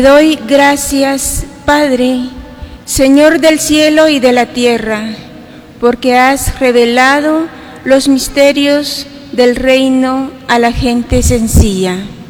Te doy gracias, Padre, Señor del cielo y de la tierra, porque has revelado los misterios del reino a la gente sencilla.